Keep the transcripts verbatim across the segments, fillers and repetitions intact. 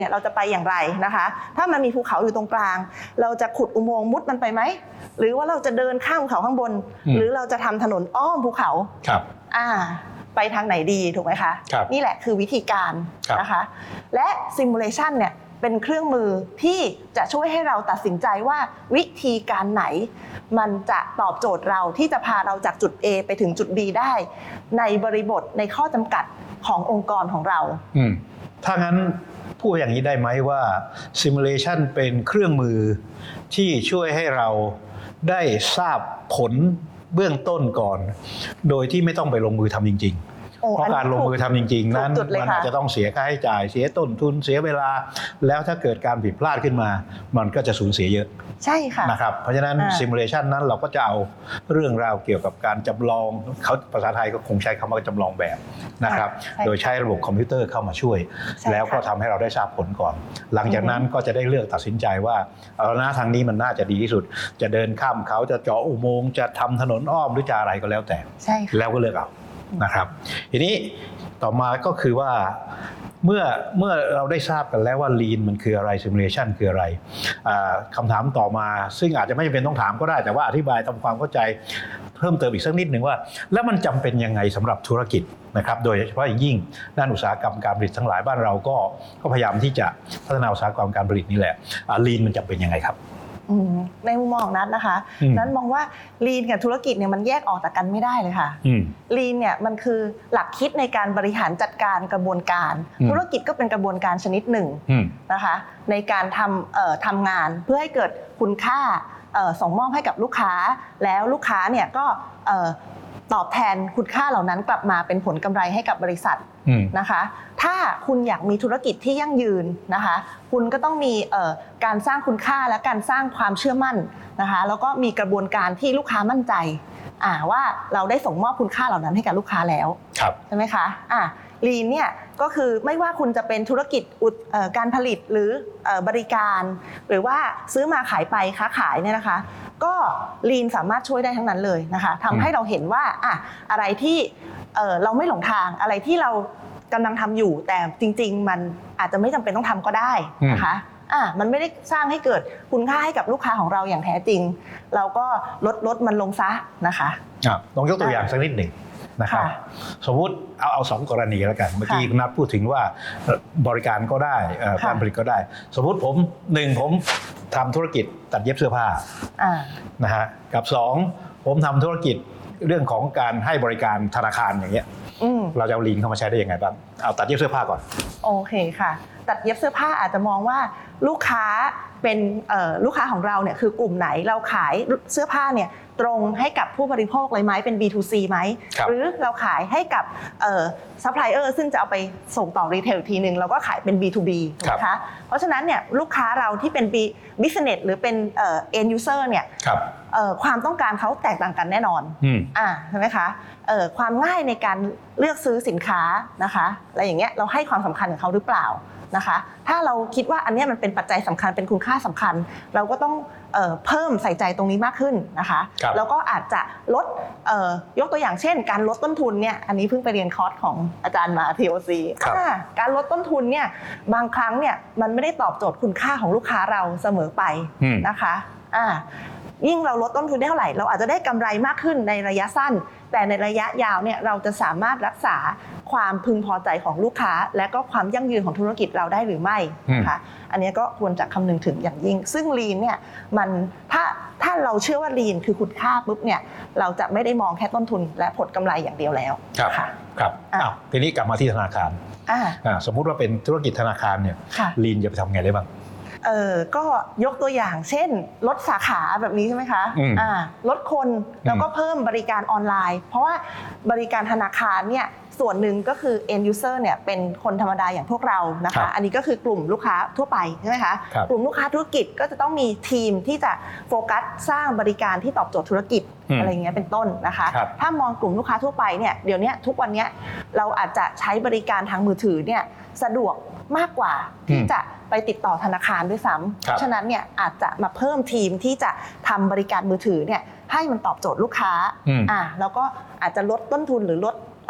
เนี่ยเราจะไปอย่างไรนะคะถ้ามันมีภูเขาอยู่ตรงกลางเราจะขุดอุโมงค์มุดมันไปไหมหรือว่าเราจะเดินข้ามเขาข้างบนหรือเราจะทำถนนอ้อมภูเขาครับอ่าไปทางไหนดีถูกไหมคะนี่แหละคือวิธีการนะคะและซิมูเลชันเนี่ยเป็นเครื่องมือที่จะช่วยให้เราตัดสินใจว่าวิธีการไหนมันจะตอบโจทย์เราที่จะพาเราจากจุด A ไปถึงจุด B ได้ในบริบทในข้อจำกัดขององค์กรของเราอืมถ้างั้นพูดอย่างนี้ได้ไหมว่า Simulation เป็นเครื่องมือที่ช่วยให้เราได้ทราบผลเบื้องต้นก่อนโดยที่ไม่ต้องไปลงมือทำจริงๆเพราะการลงมือทำจริงๆนั้นมันอาจจะต้องเสียค่าใช้จ่ายเสียต้นทุนเสียเวลาแล้วถ้าเกิดการผิดพลาดขึ้นมามันก็จะสูญเสียเยอะใช่ค่ะนะครับเพราะฉะนั้น Simulation นั้นเราก็จะเอาเรื่องราวเกี่ยวกับการจำลองเขาภาษาไทยก็คงใช้คำว่าจำลองแบบนะครับโดยใช้ระบบคอมพิวเตอร์เข้ามาช่วยแล้วก็ทำให้เราได้ทราบผลก่อนหลังจากนั้นก็จะได้เลือกตัดสินใจว่าเอาหน้าทางนี้มันน่าจะดีที่สุดจะเดินข้ามเขาจะเจาะอุโมงค์จะทำถนนอ้อมหรือจะอะไรก็แล้วแต่แล้วก็เลือกเอานะครับทีนี้ต่อมาก็คือว่าเมื่อเมื่อเราได้ทราบกันแล้วว่า Lean มันคืออะไร Simulation คืออะไรคำถามต่อมาซึ่งอาจจะไม่จำเป็นต้องถามก็ได้แต่ว่าอธิบายทำความเข้าใจเพิ่มเติมอีกสักนิดหนึ่งว่าแล้วมันจำเป็นยังไงสำหรับธุรกิจนะครับโดยเฉพาะอย่างยิ่งด้านอุตสาหกรรมการผลิตทั้งหลายบ้านเราก็ก็พยายามที่จะพัฒนาอุตสาหกรรมการผลิตนี่แหละ Lean มันจำเป็นยังไงครับในมุมมองนัทนะคะนัทมองว่า Lean กับธุรกิจเนี่ยมันแยกออกจากกันไม่ได้เลยค่ะ Lean เนี่ยมันคือหลักคิดในการบริหารจัดการกระบวนการธุรกิจก็เป็นกระบวนการชนิดหนึ่งนะคะในการทำเอ่อทำงานเพื่อให้เกิดคุณค่าเอ่อส่งมอบให้กับลูกค้าแล้วลูกค้าเนี่ยก็เอ่อตอบแทนคุณค่าเหล่านั้นกลับมาเป็นผลกำไรให้กับบริษัทนะคะถ้าคุณอยากมีธุรกิจที่ยั่งยืนนะคะคุณก็ต้องมีการสร้างคุณค่าและการสร้างความเชื่อมั่นนะคะแล้วก็มีกระบวนการที่ลูกค้ามั่นใจว่าเราได้ส่งมอบคุณค่าเหล่านั้นให้กับลูกค้าแล้วใช่ไหมคะLean เนี่ยก็คือไม่ว่าคุณจะเป็นธุรกิจการผลิตหรือบริการหรือว่าซื้อมาขายไปค้าขายเนี่ยนะคะก็ Lean สามารถช่วยได้ทั้งนั้นเลยนะคะทำให้เราเห็นว่าอะอะไรที่เราไม่หลงทางอะไรที่เรากำลังทำอยู่แต่จริงๆมันอาจจะไม่จำเป็นต้องทำก็ได้นะคะอ่ะมันไม่ได้สร้างให้เกิดคุณค่าให้กับลูกค้าของเราอย่างแท้จริงเราก็ลดลดมันลงซะนะคะอ่ะลองยกตัวอย่างสักนิดหนึ่งนะครับสมมุติเอาเอาสองกรณีแล้วกันเมื่อกี้คุณนัทพูดถึงว่าบริการก็ได้การผลิตก็ได้สมมุติผมหนึ่งผมทำธุรกิจตัดเย็บเสื้อผ้านะฮะกับสองผมทำธุรกิจเรื่องของการให้บริการธนาคารอย่างเงี้ยเราจะเอา Lean เข้ามาใช้ได้ยังไงบ้างเอาตัดเย็บเสื้อผ้าก่อนโอเคค่ะตัดเย็บเสื้อผ้าอาจจะมองว่าลูกค้าเป็นลูกค้าของเราเนี่ยคือกลุ่มไหนเราขายเสื้อผ้าเนี่ยตรงให้กับผู้บริโภคเลยไหมเป็น บี ทู ซี ไหมหรือเราขายให้กับซัพพลายเออร์ซึ่งจะเอาไปส่งต่อรีเทลทีนึงเราก็ขายเป็น บี ทู บี นะคะเพราะฉะนั้นเนี่ยลูกค้าเราที่เป็น Business หรือเป็น End User เนี่ยความต้องการเขาแตกต่างกันแน่นอนอ่าใช่ไหมคะความง่ายในการเลือกซื้อสินค้านะคะอะไรอย่างเงี้ยเราให้ความสำคัญกับเขาหรือเปล่านะคะถ้าเราคิดว่าอันนี้มันเป็นปัจจัยสำคัญเป็นคุณค่าสำคัญเราก็ต้องเอ่อเพิ่มใส่ใจตรงนี้มากขึ้นนะคะแล้วก็อาจจะลดเอ่อยกตัวอย่างเช่นการลดต้นทุนเนี่ยอันนี้เพิ่งไปเรียนคอร์สของอาจารย์มา ที โอ ซี การลดต้นทุนเนี่ยบางครั้งเนี่ยมันไม่ได้ตอบโจทย์คุณค่าของลูกค้าเราเสมอไปนะคะอ่ายิ่งเราลดต้นทุนได้เท่าไหร่เราอาจจะได้กำไรมากขึ้นในระยะสั้นแต่ในระยะยาวเนี่ยเราจะสามารถรักษาความพึงพอใจของลูกค้าและก็ความยั่งยืนของธุรกิจเราได้หรือไม่นะคะอันนี้ก็ควรจะคำนึงถึงอย่างยิ่งซึ่ง Lean เนี่ยมันถ้าถ้าเราเชื่อว่า Lean คือคุณค่าปุ๊บเนี่ยเราจะไม่ได้มองแค่ต้นทุนและผลกำไรอย่างเดียวแล้วค่ะครับอ้าวทีนี้กลับมาที่ธนาคารสมมุติว่าเป็นธุรกิจธนาคารเนี่ย Lean จะไปทำไงได้บ้างเออก็ยกตัวอย่างเช่นลดสาขาแบบนี้ใช่ไหมคะอ่าลดคนแล้วก็เพิ่มบริการออนไลน์เพราะว่าบริการธนาคารเนี่ยส่วนหนึ่งก็คือ end user เนี่ยเป็นคนธรรมดาอย่างพวกเรานะคะอันนี้ก็คือกลุ่มลูกค้าทั่วไปใช่ไหมคะกลุ่มลูกค้าธุรกิจก็จะต้องมีทีมที่จะโฟกัสสร้างบริการที่ตอบโจทย์ธุรกิจอะไรเงี้ยเป็นต้นนะคะถ้ามองกลุ่มลูกค้าทั่วไปเนี่ยเดี๋ยวนี้ทุกวันนี้เราอาจจะใช้บริการทางมือถือเนี่ยสะดวกมากกว่าที่จะไปติดต่อธนาคารด้วยซ้ำเพราะฉะนั้นเนี่ยอาจจะมาเพิ่มทีมที่จะทำบริการมือถือเนี่ยให้มันตอบโจทย์ลูกค้าอ่าแล้วก็อาจจะลดต้นทุนหรือลด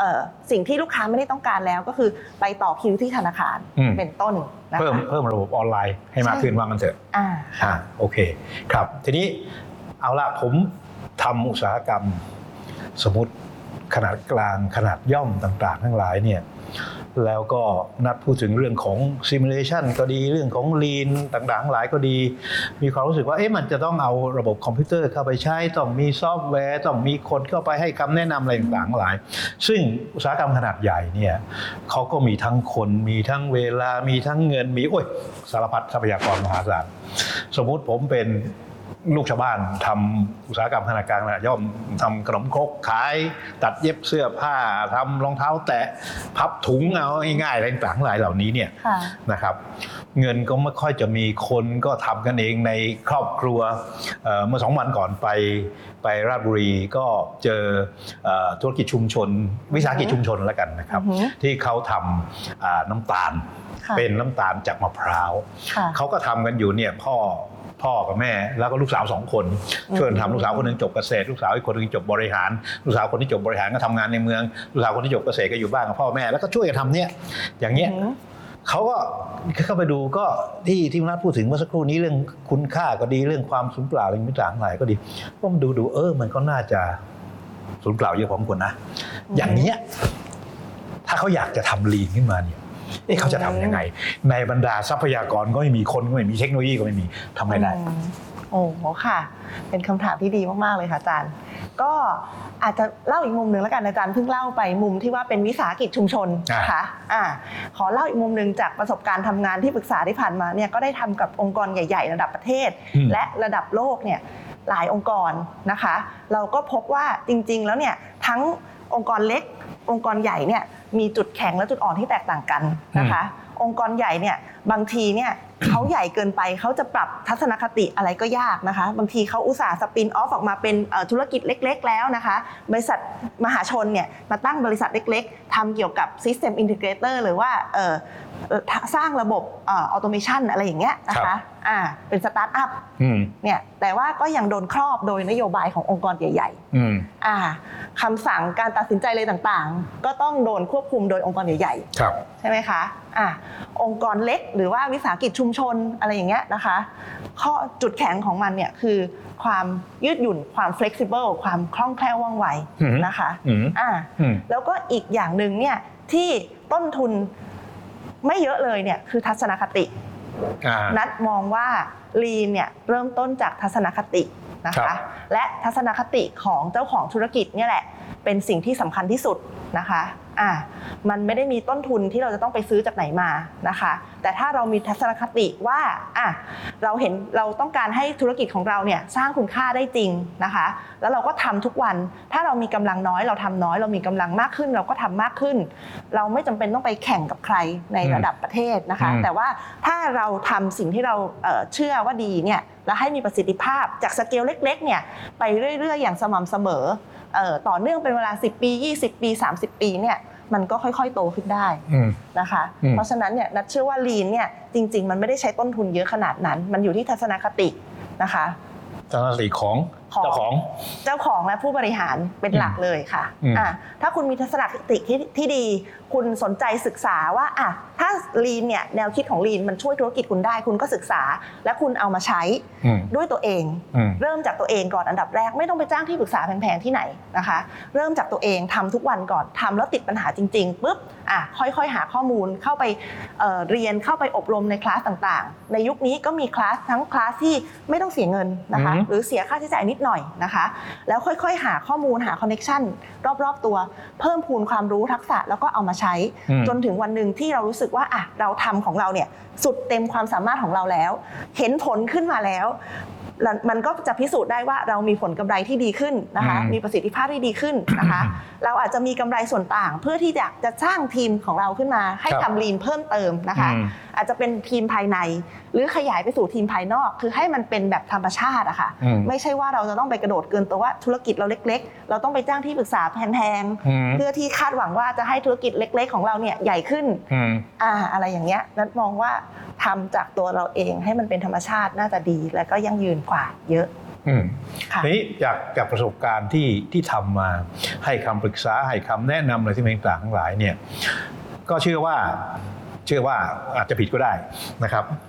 เอ่อสิ่งที่ลูกค้าไม่ได้ต้องการแล้วก็คือไปต่อคิวที่ธนาคารเป็นต้นนะคะเพิ่มเพิ่มระบบออนไลน์ให้มากขึ้นว่างั้นเถอะอ่าอ่าโอเคครับทีนี้เอาละผมทำอุตสาหกรรมสมมติขนาดกลางขนาดย่อมต่างๆทั้งหลายเนี่ยแล้วก็นัดพูดถึงเรื่องของ simulation ก็ดีเรื่องของ lean ต่างๆหลายก็ดีมีความรู้สึกว่าเอ๊ะมันจะต้องเอาระบบคอมพิวเตอร์เข้าไปใช้ต้องมีซอฟต์แวร์ต้องมีคนเข้าไปให้คำแนะนำอะไรต่างๆหลายซึ่งอุตสาหกรรมขนาดใหญ่เนี่ยเขาก็มีทั้งคนมีทั้งเวลามีทั้งเงินมีโอ้ยสารพัดทรัพยากรมหาศาลสมมุติผมเป็นลูกชาวบ้านทำอุตสาหกรรมขนาดกลางนะย่อมทำขนมครกขายตัดเย็บเสื้อผ้าทำรองเท้าแตะพับถุงเอาง่ายๆอะไรต่างๆหลายเหล่านี้เนี่ยนะครับเงินก็ไม่ค่อยจะมีคนก็ทำกันเองในครอบครัว เอ่อ เมื่อสองวันก่อนไปไปราชบุรีก็เจอธุรกิจชุมชนวิสาหกิจชุมชนแล้วกันนะครับที่เขาทำน้ำตาลเป็นน้ำตาลจากมะพร้าวเขาก็ทำกันอยู่เนี่ยพ่อพ่อกับแม่แล้วก็ลูกสาวสองคนช่วยทำลูกสาวคนนึงจบเกษตรลูกสาวอีกคนนึงจบบริหารลูกสาวคนที่จบบริหารก็ทำงานในเมืองลูกสาวคนที่จบเกษตรก็อยู่บ้านกับพ่อแม่แล้วก็ช่วยกันทำเนี่ยอย่างเงี้ยเขาก็เข้าไปดูก็ที่ที่นัทพูดถึงเมื่อสักครู่นี้เรื่องคุณค่าก็ดีเรื่องความสูญเปล่าอะไรต่างๆหลายก็ดีก็มาดูดูเออมันก็น่าจะสูญเปล่าเยอะพอสมควรนะอย่างเนี้ยถ้าเขาอยากจะทำลีนขึ้นมาเนี่ยเขาจะทำยังไงในบรรดาทรัพยากรก็ไม่มีคนก็ไม่มีเทคโนโลยีก็ไม่มีทำไงได้โอ้โหค่ะเป็นคำถามที่ดีมากๆเลยค่ะอาจารย์ก็อาจจะเล่าอีกมุมหนึ่งแล้วกันอาจารย์เพิ่งเล่าไปมุมที่ว่าเป็นวิสาหกิจชุมชนนะคะอ่าขอเล่าอีกมุมหนึ่งจากประสบการณ์ทำงานที่ปรึกษาที่ผ่านมาเนี่ยก็ได้ทำกับองค์กรใหญ่ๆระดับประเทศและระดับโลกเนี่ยหลายองค์กรนะคะเราก็พบว่าจริงๆแล้วเนี่ยทั้งองค์กรเล็กองค์กรใหญ่เนี่ยมีจุดแข็งและจุดอ่อนที่แตกต่างกันนะคะองค์กรใหญ่เนี่ยบางทีเนี่ยเขาใหญ่เกินไปเขาจะปรับทัศนคติอะไรก็ยากนะคะบางทีเขาอุตส่าห์สปินออฟออกมาเป็นธุรกิจเล็กๆแล้วนะคะบริษัทมหาชนเนี่ยมาตั้งบริษัทเล็กๆทำเกี่ยวกับ System Integrator หรือว่าสร้างระบบออโตเมชันอะไรอย่างเงี้ยนะคะอ่าเป็นสตาร์ทอัพเนี่ยแต่ว่าก็ยังโดนครอบโดยนโยบายขององค์กรใหญ่ๆอ่าคำสั่งการตัดสินใจอะไรต่างๆก็ต้องโดนควบคุมโดยองค์กรใหญ่ๆใช่ไหมคะอ่าองค์กรเล็กหรือว่าวิสาหกิจชุมชนอะไรอย่างเงี้ยนะคะข้อจุดแข็งของมันเนี่ยคือความยืดหยุ่นความ flexible ความคล่องแคล่วว่องไวนะคะอ่าแล้วก็อีกอย่างนึงเนี่ยที่ต้นทุนไม่เยอะเลยเนี่ยคือทัศนคตินัดมองว่า Lean เนี่ยเริ่มต้นจากทัศนคตินะคะและทัศนคติของเจ้าของธุรกิจเนี่ยแหละเป็นสิ่งที่สำคัญที่สุดนะคะอ่ามันไม่ได้มีต้นทุนที่เราจะต้องไปซื้อจากไหนมานะคะแต่ถ้าเรามีทัศนคติว่าอ่ะเราเห็นเราต้องการให้ธุรกิจของเราเนี่ยสร้างคุณค่าได้จริงนะคะแล้วเราก็ทำทุกวันถ้าเรามีกำลังน้อยเราทำน้อยเรามีกำลังมากขึ้นเราก็ทำมากขึ้นเราไม่จำเป็นต้องไปแข่งกับใครในระดับประเทศนะคะแต่ว่าถ้าเราทำสิ่งที่เราเชื่อว่าดีเนี่ยแล้วให้มีประสิทธิภาพจากสเกลเล็กๆเนี่ยไปเรื่อยๆอย่างสม่ำเสมอต่อเนื่องเป็นเวลาสิบปียี่สิบปีสามสิบปีเนี่ยมันก็ค่อยๆโตขึ้นได้นะคะเพราะฉะนั้นเนี่ยนัทเชื่อว่า Lean เนี่ยจริงๆมันไม่ได้ใช้ต้นทุนเยอะขนาดนั้นมันอยู่ที่ทัศนคตินะคะทัศนคติของเจ้าของเจ้าของและผู้บริหารเป็นหลักเลยค่ะอ่ะถ้าคุณมีทัศนคติที่ที่ดีคุณสนใจศึกษาว่าอ่ะถ้า Lean เนี่ยแนวคิดของ Lean มันช่วยธุรกิจคุณได้คุณก็ศึกษาและคุณเอามาใช้ด้วยตัวเองเริ่มจากตัวเองก่อนอันดับแรกไม่ต้องไปจ้างที่ปรึกษาแพงๆที่ไหนนะคะเริ่มจากตัวเองทำทุกวันก่อนทำแล้วติดปัญหาจริงๆปุ๊บอ่ะค่อยๆหาข้อมูลเข้าไป เอ่อ เรียนเข้าไปอบรมในคลาสต่างๆในยุคนี้ก็มีคลาสทั้งคลาสที่ไม่ต้องเสียเงินนะคะหรือเสียค่าใช้จ่ายนิดหน่อยนะคะแล้วค่อยๆหาข้อมูลหาคอนเนคชั่นรอบๆตัวเพิ่มพูนความรู้ทักษะแล้วก็เอามาใช้จนถึงวันหนึ่งที่เรารู้สึกว่าอ่ะเราทำของเราเนี่ยสุดเต็มความสามารถของเราแล้วเห็นผลขึ้นมาแล้วมันก็จะพิสูจน์ได้ว่าเรามีผลกำไรที่ดีขึ้นนะคะมีประสิทธิภาพที่ดีขึ้นนะคะเราอาจจะมีกำไรส่วนต่างเพื่อที่จะจะสร้างทีมของเราขึ้นมาให้ทำ Lean เพิ่มเติมนะคะอาจจะเป็นทีมภายในหรือขยายไปสู่ทีมภายนอกคือให้มันเป็นแบบธรรมชาติอะค่ะไม่ใช่ว่าเราจะต้องไปกระโดดเกินตัวว่าธุรกิจเราเล็กๆเราต้องไปจ้างที่ปรึกษาแพงๆเพื่อที่คาดหวังว่าจะให้ธุรกิจเล็กๆของเราเนี่ยใหญ่ขึ้นอ่าอะไรอย่างเงี้ยนัทมองว่าทำจากตัวเราเองให้มันเป็นธรรมชาติน่าจะดีและก็ยั่งยืนกว่าเยอะอืมค่ะทีนี้จากจากประสบการณ์ที่ที่ทำมาให้คำปรึกษาให้คำแนะนำอะไรที่ต่างๆทั้งหลายเนี่ยก็เชื่อว่าเชื่อว่าอาจจะผิดก็ได้นะครับ